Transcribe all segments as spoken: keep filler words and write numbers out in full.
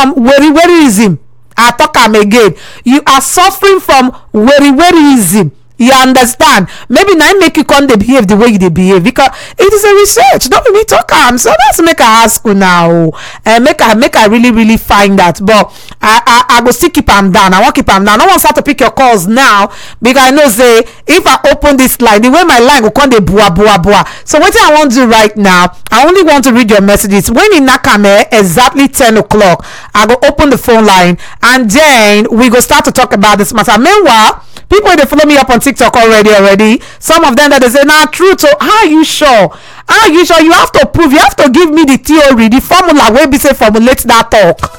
from weri-weriism. I talk am again. You are suffering from weri-weriism. You understand? Maybe now make you come dey behave the way you dey behave, because it is a research. Don't be me talk am. So let's make I ask you now, and make I make I really really find that. But I I, I go still keep am down. I wan keep am down. I wan start to pick your calls now, because I know say if I open this line, the way my line go come dey bua bua bua. So wetin I wan do right now, I only want to read your messages. When e knack am eh, exactly ten o'clock, I go open the phone line, and then we go start to talk about this matter. Meanwhile, people wey dey follow me up on TikTok already already, some of them that they say na true. So how are you sure? How are you sure? You have to prove. You have to give me the theory, the formula wey be say formulate that talk.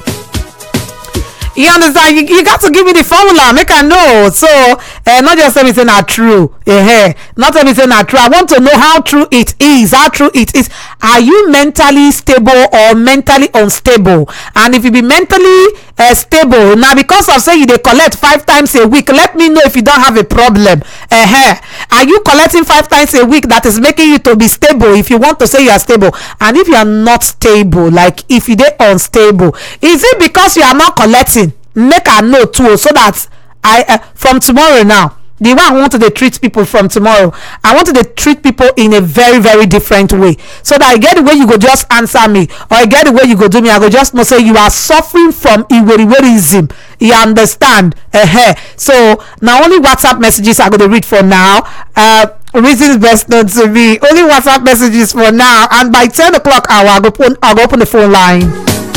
You understand? You, you got to give me the formula, make I know. So uh, not just tell me say not true, uh-huh. Not tell me say not true. I want to know how true it is. How true it is. Are you mentally stable or mentally unstable? And if you be mentally uh, stable, now because of say you dey collect five times a week, let me know if you don't have a problem. Uh-huh. Are you collecting five times a week that is making you to be stable? If you want to say you are stable, and if you are not stable, like if you dey unstable, is it because you are not collecting? Make I know too, so that I uh, from tomorrow now, the way I want to dey treat people from tomorrow, I want to dey treat people in a very very different way, so that I get the way you go just answer me, or I get the way you go do me, I go just know say you are suffering from iweriwerism. You understand? Uh-huh. So now only WhatsApp messages I go to read for now. Uh, reasons best known to me. Only WhatsApp messages for now, and by ten o'clock hour I go open, I go open the phone line.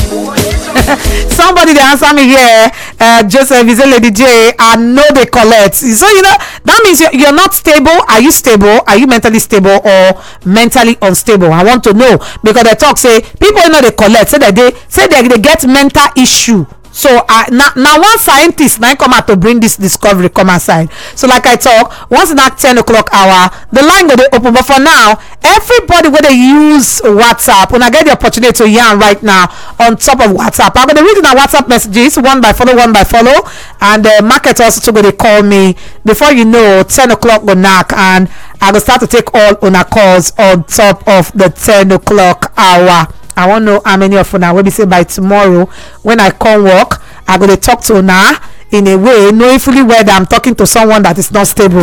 Somebody they answer me here, uh, Joseph is a Lady J. I know they collect. So you know that means you're, you're not stable. Are you stable? Are you mentally stable or mentally unstable? I want to know, because they talk say people you know they collect, say that they say they, they get mental issue. So uh, now now one scientist now come out to bring this discovery come aside. So like I talk, once in that ten o'clock hour, the line go dey open. But for now, everybody where they use WhatsApp, when I get the opportunity to yarn right now on top of WhatsApp, I'm gonna read in our WhatsApp messages one by follow, one by follow, and the uh, market also to go they call me. Before you know, ten o'clock go knock, and I go start to take all on our calls on top of the ten o'clock hour. I want to know how many of you now will be say by tomorrow when I come work, I go to talk to now in a way knowing fully well that I'm talking to someone that is not stable.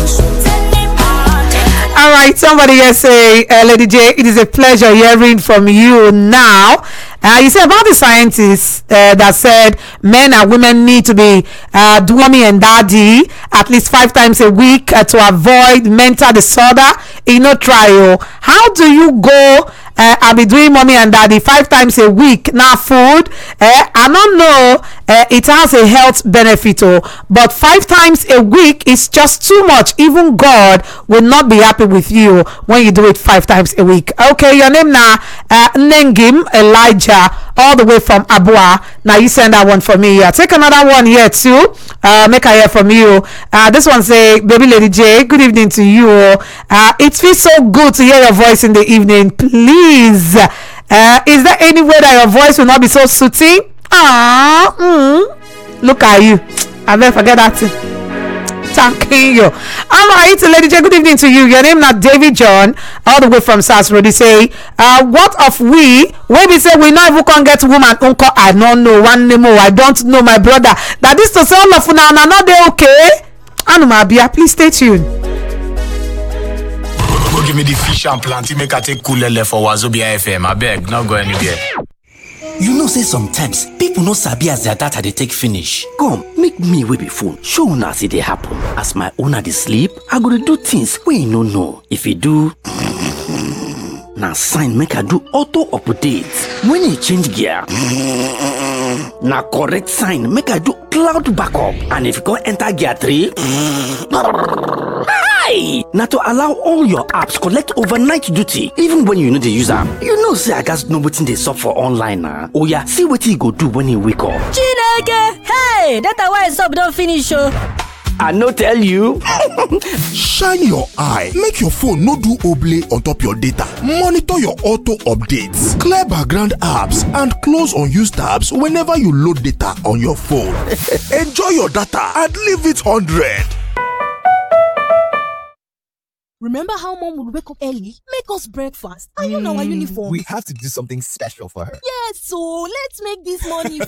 All right, somebody here say, uh, Lady J, it is a pleasure hearing from you now. Uh, you said about the scientists uh, that said men and women need to be uh, do mommy and daddy at least five times a week uh, to avoid mental disorder. You know, trial. How do you go? Uh, I'll be doing mommy and daddy five times a week. Now food, uh, I don't know. Uh, it has a health benefit, oh, but five times a week is just too much. Even God will not be happy with you when you do it five times a week. Okay, your name now, uh, Nengim Elijah, all the way from Abua. Now you send that one for me here. Take another one here too. Uh, make I hear from you. Uh, this one say, baby Lady J, good evening to you. Uh, it feels so good to hear your voice in the evening. Please, uh, is there any way that your voice will not be so soothing? Ah, mm. Look at you. I better forget that thing. Thanking you. All right, Lady J, good evening to you. Your name now David John, all the way from South Road. They say, uh, what of we? When we say we not even can get woman uncle, I don't know one name. I don't know my brother. That is to say all of now, now not they okay? Anumabia, please stay tuned. Go give me the fish and plenty. Make I take Kulele for Wazobia F M. I beg, not go anywhere. You know say sometimes people no sabi as their data they take finish. Come, make me wey be phone. Show una see they happen. As my owner dey sleep, I go to do things wey you no know. If you do, na sign make I do auto update. When you change gear, na correct sign make I do cloud backup. And if you go enter gear three, hi! Na to allow all your apps collect overnight duty, even when you know the user. You know say I gats know wetin dey sup for online na. Oh yeah, see wetin you go do when you wake up. Chineke! Hey! Data why sup don finish oh. I no tell you. Shine your eye. Make your phone no do oblay on top your data. Monitor your auto updates. Clear background apps and close unused tabs whenever you load data on your phone. Enjoy your data and leave it one hundred. Remember how mom would wake up early, make us breakfast, and you know our uniform? We have to do something special for her. Yes, so let's make this money